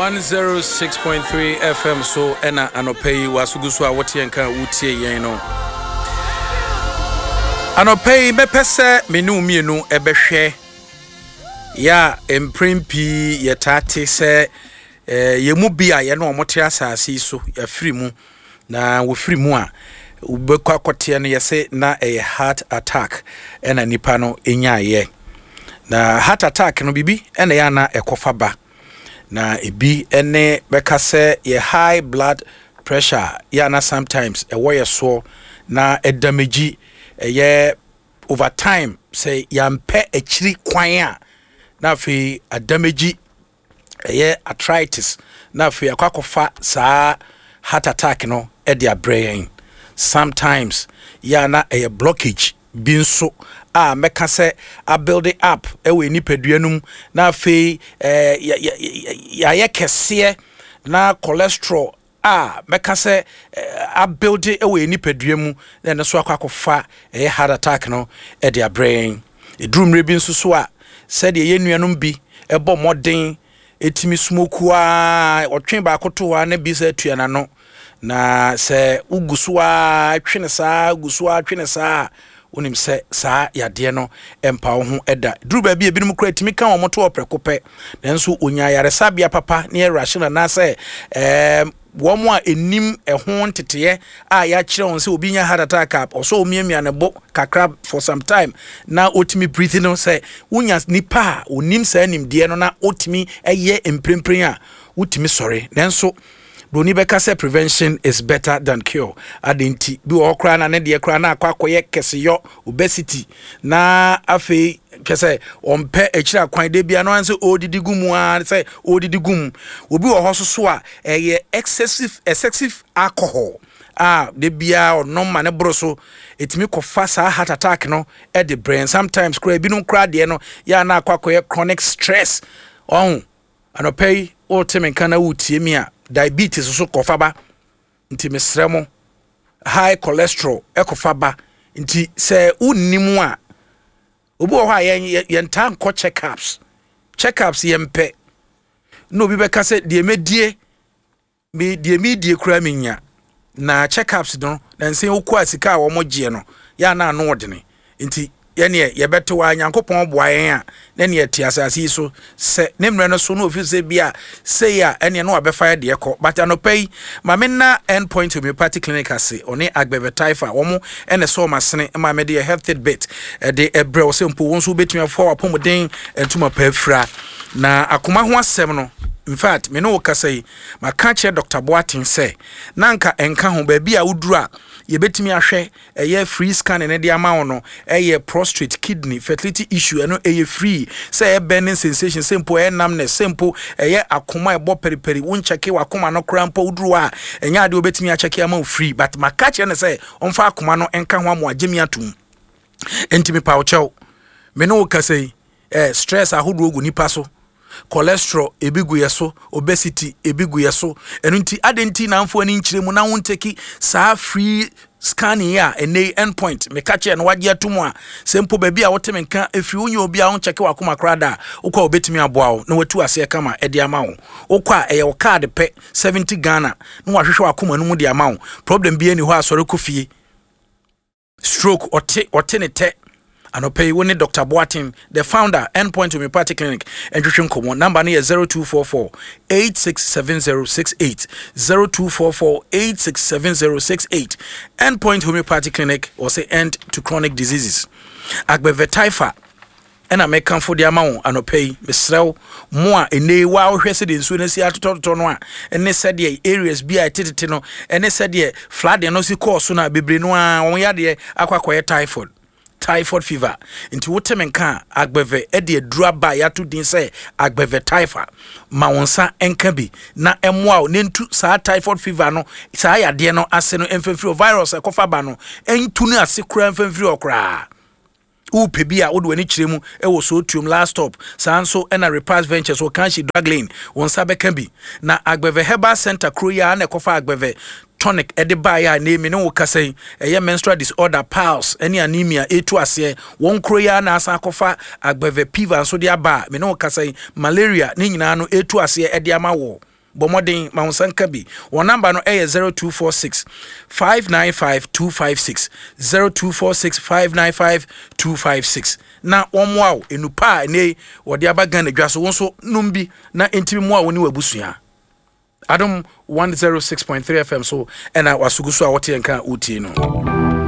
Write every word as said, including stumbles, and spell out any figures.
one oh six point three F M so ena anopei wasugusu a wote enka wutie yen no anopei bepese menu mienu ebehwe ya emprempi yetate se eh, yemu bia ye no omote asase so ya firi mu na wo firi mu a ubekwa akote no yese na a heart attack ena nipa no enya ye na heart attack no bibi ena ya na ekofa ba na ebi ene bekase ye high blood pressure ya na sometimes e wo ye so na e damage ye over time say yampe echiri kwan a na fi a damage ye arthritis na fi akwakofa saa heart attack no e dia brain sometimes ya na a blockage binso a meka se a build it up e we nipaduanum na fe eh ya ya kese na cholesterol a meka se a build it e we nipaduamu na so akwakofa e heart attack no e dia brain e drumre binso so a said ye nuanum bi e bo modern etimi smoke a otwen ba akoto wa na bi se tuana no na se uguso a twene saa uguso a twene saa unim se saa yade no empa wo ho eda duru ba bia binum kura timi kan wo moto oprekopɛ nanso onya yaresa bia papa ne rational na se em wo mo a enim ɛho nteteye a ya kire won se obi nya heart attack up oso omiamia ne bo kakra for some time na otimi breathing no se unya nipa onim sa nim de no na otimi eye emprempren a otimi sori nanso Broni beka say prevention is better than cure. Adenti bi wo kra na ne de kra na akwa koye keseyo obesity na afi kese ompe echira kwan de bia no anse odidi gumu a say odidi gum obi wo hoso so a eye excessive excessive alcohol ah de bia ono ma ne broso etimi kofa sa heart attack no e the brain sometimes kra bi no kra de no ya na akwa koye chronic stress on anopei o temen kana wutie mi a diabetes so kofaba nti mesremo high cholesterol ekofaba nti se unnimu a obi wo ha yen tan ko checkups checkups yempe no bi beka se de medie me de medie kura menya na checkups no na nse okwa sika a wo mogie no ya na no odene nti yene yebeto wa nyankopon boayen a na ne ati asase so se ne mre no so no ofise bia say a ene no abefa de ekọ but anopai ma menna endpoint homeopathic clinic ase oni agbeve taifa wo mo ene so masene ma me de health bit de ebre wo se mpo won so betumi afọ apomden entuma pafra na akoma ho asem no in fact me no kasai ma ka che Doctor Boatin say nanka enka ho ba bia wuduru a ye betimi ahwe eye free scan ne de ama wono eye prostate kidney fertility issue eno eye free say e burning sensation simple e numbness simple eye akoma e bo periperi won cheke wakoma no krampo wuduru a enya ade obetimi a cheke ama free but ma ka che ne say onfa akoma no enka ho amo agemi atum entimi pa ochew me no kasai eh stress ahodo ogu nipa so cholesterol ebigu yeso obesity ebigu yeso enunti adenti na amfo ani nkyiremu na wonteki saa free scanning ya ene endpoint me kache no wagye atomu a sempo ba bia wote menka efiri onye obi a won cheke wakoma krada ukwa obetimi aboa wo na watu ase kama ede ama wo ukwa eye wo card pe seventy Ghana na wahwehwe wakoma no mu de ama wo problem bi ani ho asore kofie stroke ote ote ne te Anopei woni Doctor Boatin, the founder, Endpoint Homeopathic Clinic, and Nutrition Common. Number is zero two four four, eight six seven zero six eight. zero two four four, eight six seven zero six eight. Endpoint Homeopathic Clinic, or say end to chronic diseases. Agbeve taifa. And I make come for the amount and pay Mister Moa in a wow resident in Sweden. See, I told Tonwa and they said the areas be I titino and they said the flood and no see course sooner be brinoa on yard aqua typhoid. Typhoid fever into wotemenka agbeve e de draba ya to din say agbeve typhoid ma wonsa enka bi na emwa ne ntu sa typhoid fever no sa ya de no ase no emfemfiri virus e kofa ba no entu ne ase kura emfemfiri okra upe bia wo do ani kiremu e wo so tuum last stop sanso e na repass ventures wo kan shi drug lane wonsa beka bi na agbeve herbal center kroya na kofa agbeve tonic ediba ya na emi ne wo kasai eye menstrual disorder piles any anemia etu ase won kroya na asa kofa agbeve piva so de aba me ne wo kasai malaria ne nyina no etu ase ede ama wo bomodin ma wonsanka bi won number no eh zero two four six five nine five two five six zero two four six five nine five two five six na omoa enupa ne wode abagan na dwaso won so numbi na entimi moa woni wabusua Adam one oh six point three F M so ena wasugusu a wote enka uti no